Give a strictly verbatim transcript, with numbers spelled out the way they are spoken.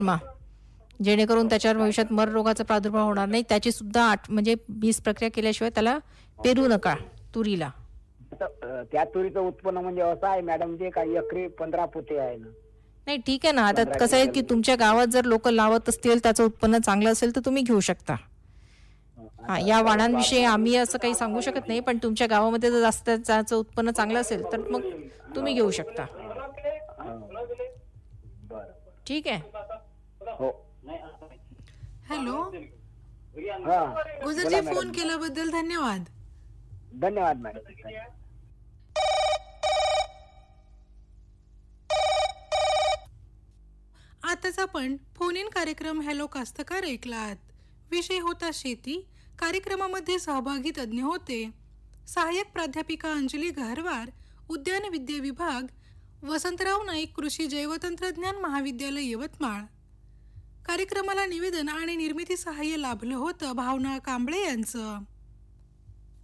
मा जेणेकरून त्याच्यावर भविष्यात मर रोगाचा प्रादुर्भाव होणार नाही. त्याची सुद्धा आठ म्हणजे बीज प्रक्रिया केल्याशिवाय त्याला पेरू नका तुरीला. आता, अ, त्या तुरीचं उत्पन्न म्हणजे असं आहे मॅडम, जे काही एकरी पंधरा पोते आहे ना. नाही ठीक आहे ना. आता पंधरा कसं आहे की क्विंटल. तुमच्या गावात जर लोक लावत असतील, त्याचं उत्पन्न चांगलं असेल तर तुम्ही घेऊ शकता. हा, आता या वाणांविषयी आम्ही असं काही सांगू शकत नाही, पण तुमच्या गावामध्ये जर जास्त त्याचं उत्पन्न चांगलं असेल तर मग तुम्ही घेऊ शकता. हा. बरं ठीक आहे. हो. हॅलो हा गुजरजी, बोला फोन मॅडम. केल्याबद्दल धन्यवाद. धन्यवाद मॅडम. आताच आपण फोन इन कार्यक्रम हॅलो कास्तकार ऐकलात. विषय होता शेती. कार्यक्रमामध्ये सहभागी तज्ज्ञ होते सहाय्यक प्राध्यापिका अंजली गहरवार, उद्यान विद्या विभाग, वसंतराव नाईक कृषी जैवतंत्रज्ञान महाविद्यालय यवतमाळ. कार्यक्रमाला निवेदन आणि निर्मिती सहाय्य लाभलं होतं भावना कांबळे यांचं.